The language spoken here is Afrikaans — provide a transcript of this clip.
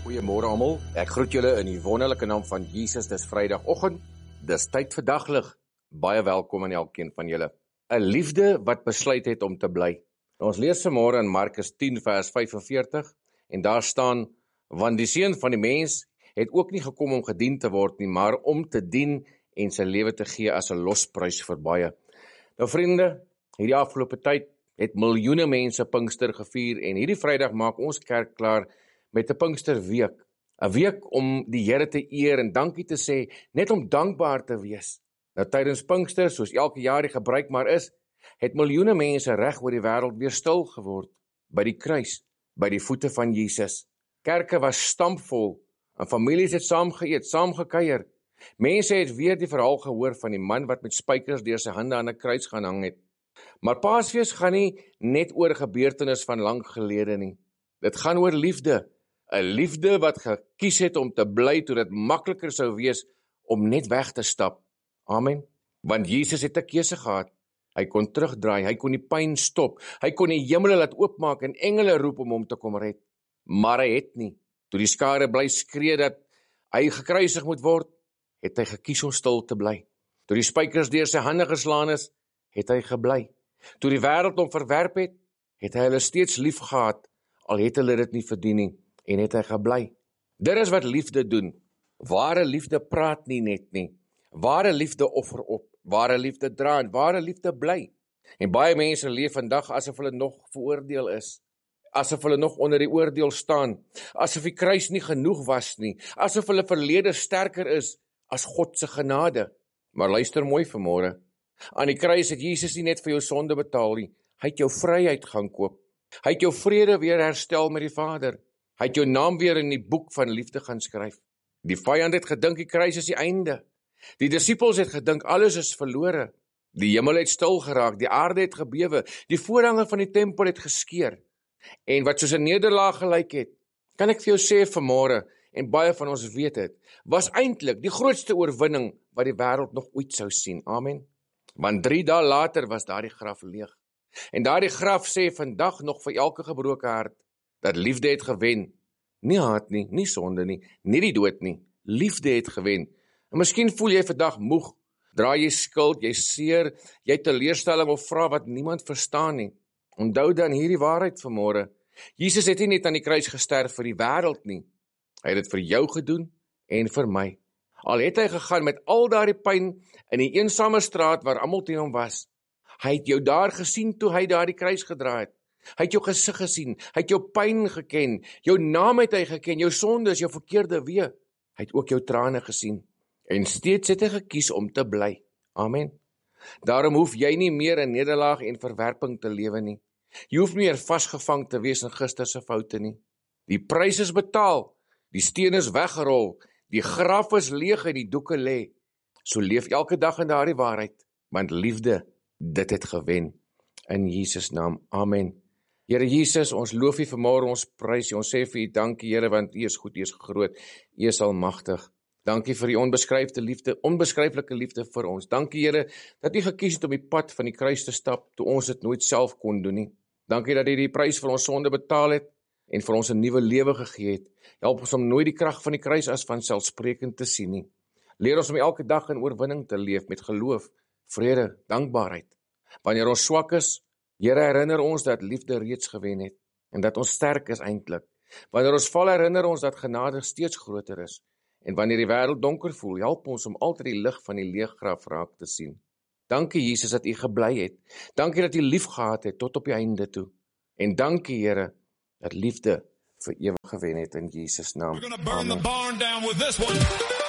Goeiemôre almal, ek groet julle in die wonderlike naam van Jesus. Dis Vrydagoggend, dis tyd vir daglig. Baie welkom aan elkeen van julle. 'n Liefde wat besluit het om te bly. Ons lees vanmôre in Markus 10 vers 45 en daar staan, want die Seun van die mens het ook nie gekom om gedien te word nie, maar om te dien en sy lewe te gee as 'n losprys vir baie. Nou vriende, hierdie afgelope tyd het miljoene mense Pinkster gevier en hierdie Vrydag maak ons kerk klaar met 'n Pinksterweek. 'n Week om die Here te eer en dankie te sê, net om dankbaar te wees. Nou tydens Pinkster, soos elke jaar die gebruik maar is, het miljoene mense reg oor die wêreld weer stil geword, by die kruis, by die voete van Jesus. Kerke was stampvol, en families het saam geëet, saam gekuier. Mense het weer die verhaal gehoor van die man wat met spykers deur sy hande aan 'n kruis gaan hang het. Maar Paasfees gaan nie net oor gebeurtenis van lank gelede nie. Dit gaan oor liefde. 'n Liefde wat gekies het om te bly toe dit makliker sou wees om net weg te stap. Amen. Want Jesus het 'n keuse gehad. Hy kon terugdraai, hy kon die pyn stop, hy kon die hemele laat oopmaak en engele roep om hom te kom red. Maar hy het nie. Toe die skare bly skree dat hy gekruisig moet word, het hy gekies om stil te bly. Toe die spykers deur sy hande geslaan is, het hy gebly. Toe die wêreld hom verwerp het, het hy hulle steeds lief gehad, al het hulle dit nie verdien nie, en het hy gebly. Dit is wat liefde doen. Ware liefde praat nie net nie. Ware liefde offer op. Ware liefde dra en ware liefde bly. En baie mense leef vandag asof hulle nog veroordeel is. Asof hulle nog onder die oordeel staan. Asof die kruis nie genoeg was nie. Asof hulle verlede sterker is as God se genade. Maar luister mooi vanmôre. Aan die kruis het Jesus nie net vir jou sonde betaal nie. Hy het jou vryheid gaan koop. Hy het jou vrede weer herstel met die Vader. Hy het jou naam weer in die boek van liefde gaan skryf. Die vyand het gedink die kruis is die einde. Die disippels het gedink alles is verlore. Die hemel het stil geraak, die aarde het gebewe, die voorhange van die tempel het geskeur. En wat soos 'n nederlaag gelyk het, kan ek vir jou sê vanmôre, en baie van ons weet dit, was eintlik die grootste oorwinning wat die wêreld nog ooit sou sien. Amen. Want 3 dae later was daardie graf leeg. En daardie graf sê vandag nog vir elke gebroke hart, dat liefde het gewen. Nie haat nie, nie sonde nie, nie die dood nie. Liefde het gewen. En miskien voel jy vandag moeg, dra jy skuld, jy seer, jy teleurstelling of vra wat niemand verstaan nie. Onthou dan hierdie waarheid vanmôre. Jesus het nie net aan die kruis gesterf vir die wêreld nie. Hy het dit vir jou gedoen en vir my. Al het hy gegaan met al daardie pyn in die eensame straat waar almal teen hom was. Hy het jou daar gesien toe hy daardie kruis gedra het. Hy het jou gesig gesien, hy het jou pyn geken, jou naam het hy geken, jou sondes, jou verkeerde weë. Hy het ook jou trane gesien. En steeds het hy gekies om te bly. Amen. Daarom hoef jy nie meer in nederlaag en verwerping te lewe nie. Jy hoef nie meer vasgevang te wees in gister se foute nie. Die prys is betaal, die steen is weggerol, die graf is leeg en die doeke lê. So leef elke dag in daardie waarheid, want liefde, dit het gewen. In Jesus naam, amen. Here Jesus, ons loof U vanmôre, ons prys U, ons sê vir U dankie Here, want U is goed, U is groot, U is almagtig. Dankie vir U onbeskryflike liefde vir ons. Dankie Here, dat U gekies het om die pad van die kruis te stap, toe ons dit nooit self kon doen nie. Dankie dat U die prys vir ons sonde betaal het, en vir ons 'n nuwe lewe gegee het. Help ons om nooit die krag van die kruis as vanselfsprekend te sien nie. Leer ons om elke dag in oorwinning te leef met geloof, vrede, dankbaarheid. Wanneer ons swak is, Here, herinner ons dat liefde reeds gewen het, en dat ons sterk is eintlik. Wanneer ons val, herinner ons dat genade steeds groter is. En wanneer die wêreld donker voel, help ons om altyd die lig van die leë graf raak te sien. Dankie Jesus dat U gebly het. Dankie dat U lief gehad het tot op die einde toe. En dankie Here, dat liefde vir ewig gewen het in Jesus naam. Amen.